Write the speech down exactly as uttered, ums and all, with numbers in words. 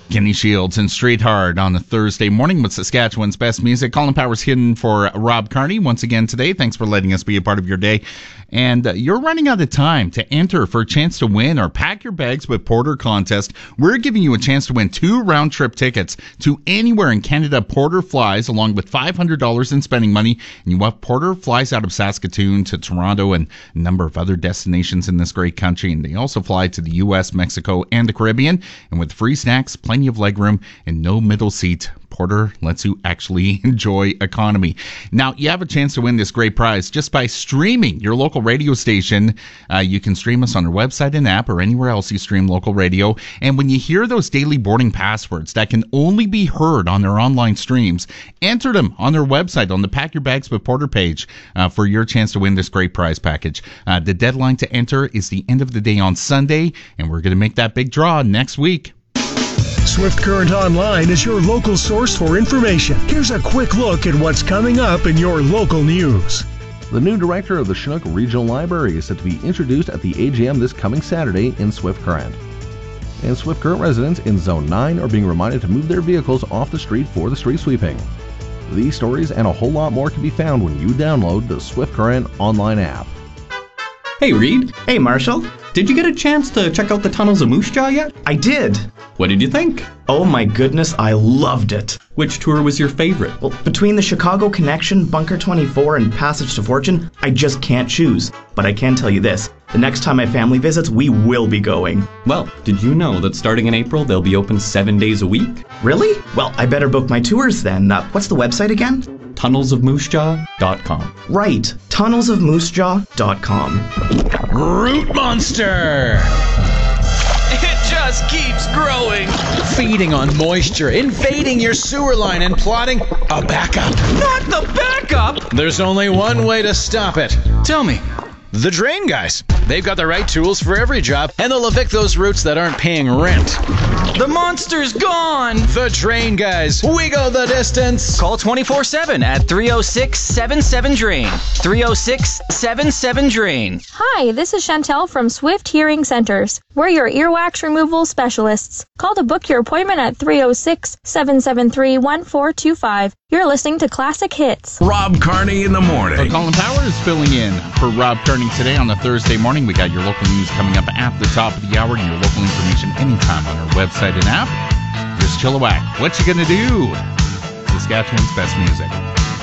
Kenny Shields and Straight Hard on a Thursday morning with Saskatchewan's best music. Colin Powers hidden for Rob Carney once again today. Thanks for letting us be a part of your day. And uh, you're running out of time to enter for a chance to win or pack your bags with Porter contest. We're giving you a chance to win two round-trip tickets to anywhere in Canada Porter flies, along with five hundred dollars in spending money. And you have Porter flies out of Saskatoon to Toronto and a number of other destinations in this great country. And they also fly to the U S, Mexico, and the Caribbean. And with free snacks, plenty of legroom, and no middle seat, Porter lets you actually enjoy economy. Now, you have a chance to win this great prize just by streaming your local radio station. Uh, you can stream us on our website and app or anywhere else you stream local radio. And when you hear those daily boarding passwords that can only be heard on their online streams, enter them on their website on the Pack Your Bags with Porter page uh, for your chance to win this great prize package. Uh, the deadline to enter is the end of the day on Sunday, and we're going to make that big draw next week. Swift Current Online is your local source for information. Here's a quick look at what's coming up in your local news. The new director of the Chinook Regional Library is set to be introduced at the A G M this coming Saturday in Swift Current. And Swift Current residents in Zone nine are being reminded to move their vehicles off the street for the street sweeping. These stories and a whole lot more can be found when you download the Swift Current online app. Hey, Reed. Hey, Marshall. Did you get a chance to check out the tunnels of Moose Jaw yet? I did. What did you think? Oh my goodness, I loved it. Which tour was your favorite? Well, between the Chicago Connection, Bunker twenty-four, and Passage to Fortune, I just can't choose. But I can tell you this, the next time my family visits, we will be going. Well, did you know that starting in April, they'll be open seven days a week? Really? Well, I better book my tours then. Uh, what's the website again? tunnels of moose jaw dot com. Right, tunnels of moose jaw dot com. Root monster! It just keeps growing. Feeding on moisture, invading your sewer line, and plotting a backup. Not the backup! There's only one way to stop it. Tell me. The Drain Guys. They've got the right tools for every job, and they'll evict those roots that aren't paying rent. The monster's gone! The Drain Guys. We go the distance. Call twenty-four seven at three oh six, seven seven, drain. three oh six, seven seven, drain. Hi, this is Chantel from Swift Hearing Centers. We're your earwax removal specialists. Call to book your appointment at three oh six, seven seven three, one four two five. You're listening to Classic Hits. Rob Carney in the morning. So Colin Powers filling in for Rob Carney today on a Thursday morning. We got your local news coming up at the top of the hour and your local information anytime on our website and app. Here's Chilliwack. What you gonna do? Saskatchewan's best music.